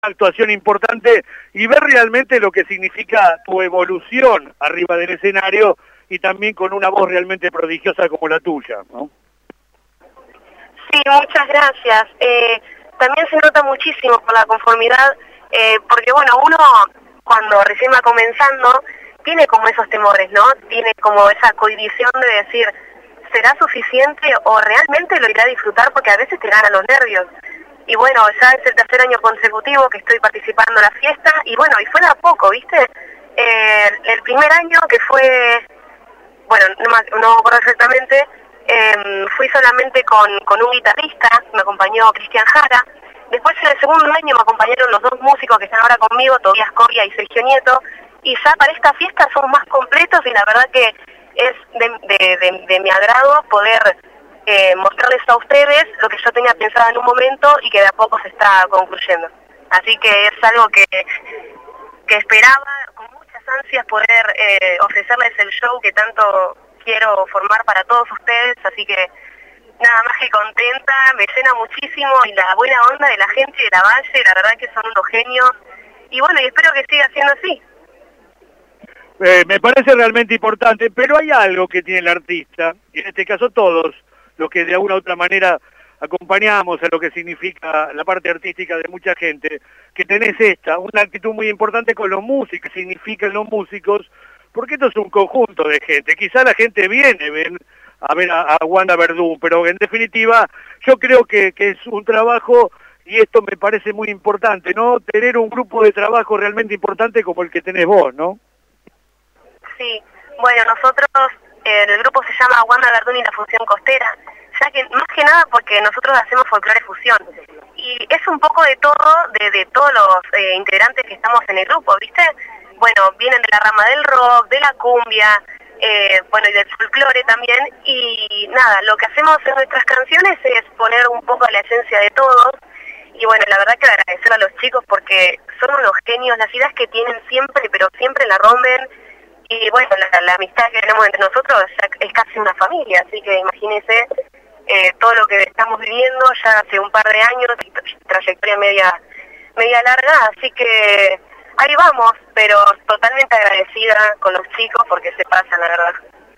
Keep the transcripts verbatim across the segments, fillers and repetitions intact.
actuación importante y ver realmente lo que significa tu evolución arriba del escenario y también con una voz realmente prodigiosa como la tuya, ¿no? Sí, muchas gracias. Eh, también se nota muchísimo por la conformidad, eh, porque bueno, uno cuando recién va comenzando tiene como esos temores, ¿no? Tiene como esa cohibición de decir, ¿será suficiente o realmente lo iré a disfrutar? Porque a veces te ganan los nervios. Y bueno, ya es el tercer año consecutivo que estoy participando en la fiesta, y bueno, y fue de a poco, ¿viste? Eh, el primer año que fue, bueno, no me, no me acuerdo exactamente, eh, fui solamente con, con un guitarrista, me acompañó Cristian Jara. Después en el segundo año me acompañaron los dos músicos que están ahora conmigo, Tobias Coria y Sergio Nieto, y ya para esta fiesta somos más completos y la verdad que es de, de, de, de mi agrado poder eh, mostrarles a ustedes lo que yo tenía pensado en un momento y que de a poco se está concluyendo. Así que es algo que, que esperaba con muchas ansias poder eh, ofrecerles el show que tanto quiero formar para todos ustedes, así que nada más que contenta, me llena muchísimo y la buena onda de la gente de la Valle, la verdad que son unos genios y bueno, y espero que siga siendo así. Eh, me parece realmente importante, pero hay algo que tiene el artista, y en este caso todos, los que de alguna u otra manera acompañamos a lo que significa la parte artística de mucha gente, que tenés esta, una actitud muy importante con los músicos, que significan los músicos, porque esto es un conjunto de gente, quizá la gente viene ven, a ver a, a Wanda Verdú, pero en definitiva yo creo que, que es un trabajo, y esto me parece muy importante, ¿no? Tener un grupo de trabajo realmente importante como el que tenés vos, ¿no? Sí, bueno, nosotros, eh, el grupo se llama Wanda Verdún y la Fusión Costera, ya que más que nada porque nosotros hacemos folclore fusión, y es un poco de todo, de, de todos los eh, integrantes que estamos en el grupo, ¿viste? Bueno, vienen de la rama del rock, de la cumbia, eh, bueno, y del folclore también, y nada, lo que hacemos en nuestras canciones es poner un poco la esencia de todos, y bueno, la verdad que agradecer a los chicos porque son unos genios, las ideas que tienen siempre, pero siempre la rompen. Y bueno, la, la amistad que tenemos entre nosotros es casi una familia, así que imagínense eh, todo lo que estamos viviendo ya hace un par de años, trayectoria media media larga, así que ahí vamos, pero totalmente agradecida con los chicos porque se pasan, la verdad.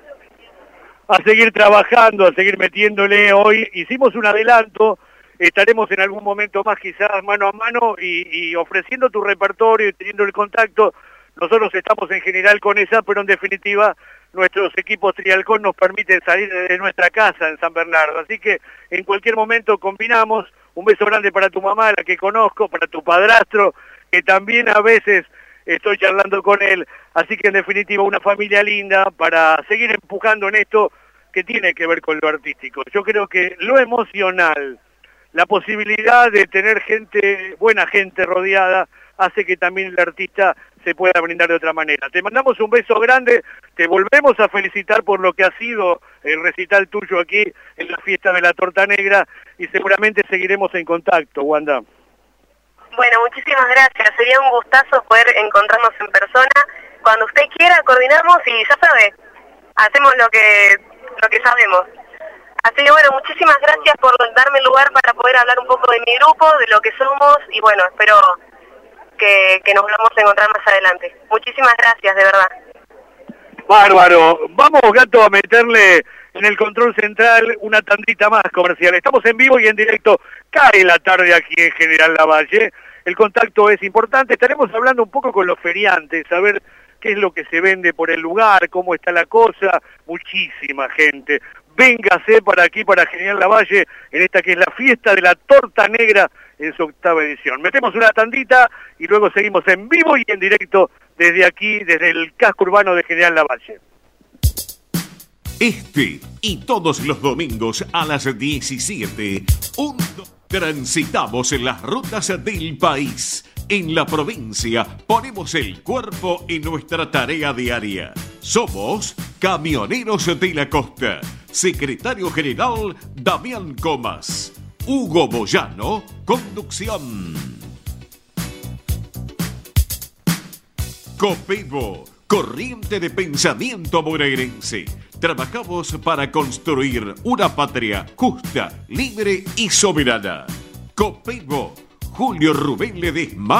A seguir trabajando, a seguir metiéndole hoy. Hicimos un adelanto, estaremos en algún momento más quizás mano a mano y, y ofreciendo tu repertorio y teniendo el contacto. Nosotros estamos en general con esa, pero en definitiva nuestros equipos Trialcón nos permiten salir de nuestra casa en San Bernardo. Así que en cualquier momento combinamos. Un beso grande para tu mamá, la que conozco, para tu padrastro, que también a veces estoy charlando con él. Así que en definitiva una familia linda para seguir empujando en esto que tiene que ver con lo artístico. Yo creo que lo emocional, la posibilidad de tener gente, buena gente rodeada, hace que también el artista se pueda brindar de otra manera. Te mandamos un beso grande, te volvemos a felicitar por lo que ha sido el recital tuyo aquí en la fiesta de la Torta Negra y seguramente seguiremos en contacto, Wanda. Bueno, muchísimas gracias, sería un gustazo poder encontrarnos en persona. Cuando usted quiera coordinamos y ya sabe, hacemos lo que, lo que sabemos. Así que bueno, muchísimas gracias por darme el lugar para poder hablar un poco de mi grupo, de lo que somos y bueno, espero que, que nos volvamos a encontrar más adelante. Muchísimas gracias, de verdad. Bárbaro. Vamos, Gato, a meterle en el control central una tandita más comercial. Estamos en vivo y en directo. Cae la tarde aquí en General Lavalle. El contacto es importante. Estaremos hablando un poco con los feriantes, a ver qué es lo que se vende por el lugar, cómo está la cosa. Muchísima gente. Véngase para aquí, para General Lavalle, en esta que es la fiesta de la Torta Negra en su octava edición. Metemos una tandita y luego seguimos en vivo y en directo desde aquí, desde el casco urbano de General Lavalle. Este y todos los domingos a las diecisiete, un... transitamos en las rutas del país. En la provincia ponemos el cuerpo en nuestra tarea diaria. Somos Camioneros de la Costa. Secretario General Damián Comas. Hugo Moyano, conducción. Copebo, corriente de pensamiento bonaerense. Trabajamos para construir una patria justa, libre y soberana. Copebo, Julio Rubén Ledesma.